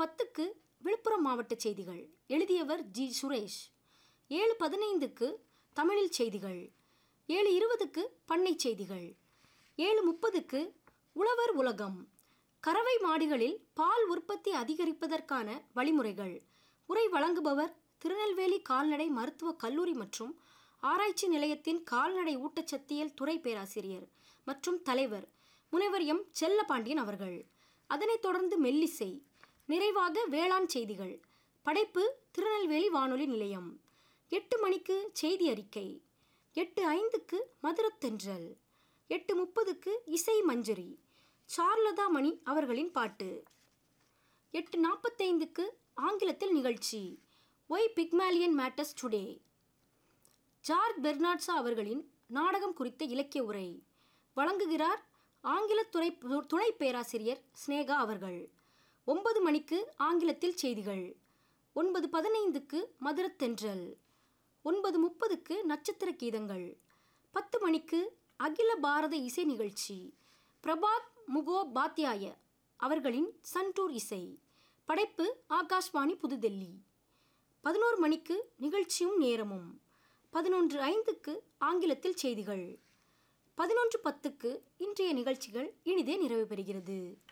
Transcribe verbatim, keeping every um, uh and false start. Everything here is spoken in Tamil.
பத்துக்கு விழுப்புரம் மாவட்ட செய்திகள், எழுதியவர் ஜி சுரேஷ். ஏழு பதினைந்துக்கு தமிழில் செய்திகள். ஏழு இருபதுக்கு பண்ணை செய்திகள். ஏழு முப்பதுக்கு உழவர் உலகம், கறவை மாடுகளில் பால் உற்பத்தி அதிகரிப்பதற்கான வழிமுறைகள். உரை வழங்குபவர் திருநெல்வேலி கால்நடை மருத்துவக் கல்லூரி மற்றும் ஆராய்ச்சி நிலையத்தின் கால்நடை ஊட்டச்சத்தியல் துறை பேராசிரியர் மற்றும் தலைவர் முனைவர் எம் செல்லப்பாண்டியன் அவர்கள். அதனைத் தொடர்ந்து மெல்லிசை, நிறைவாக வேளாண் செய்திகள். படைப்பு திருநெல்வேலி வானொலி நிலையம். எட்டு மணிக்கு செய்தி அறிக்கை. எட்டு ஐந்துக்கு மதுரத்தென்றல். எட்டு முப்பதுக்கு இசை மஞ்சரி, சார்லதா மணி அவர்களின் பாட்டு. எட்டு நாற்பத்தைந்துக்கு ஆங்கிலத்தில் நிகழ்ச்சி Y Pygmalion matters today, George Bernard Shaw அவர்களின் நாடகம் குறித்த இலக்கிய உரை வழங்குகிறார் ஆங்கிலத்துறை துணை பேராசிரியர் ஸ்னேகா அவர்கள். ஒன்பது மணிக்கு ஆங்கிலத்தில் செய்திகள். ஒன்பது பதினைந்துக்கு மதுரத்தென்றல். ஒன்பது முப்பதுக்கு நட்சத்திர கீதங்கள். பத்து மணிக்கு அகில பாரத இசை நிகழ்ச்சி, பிரபாத் முகோபாத்யாய அவர்களின் சன்டூர் இசை. படைப்பு ஆகாஷ்வாணி புதுடெல்லி. பதினோரு மணிக்கு நிகழ்ச்சியும் நேரமும். பதினொன்று ஐந்துக்கு ஆங்கிலத்தில் செய்திகள். பதினொன்று பத்துக்கு இன்றைய நிகழ்ச்சிகள் இனிதே நிறைவு பெறுகிறது.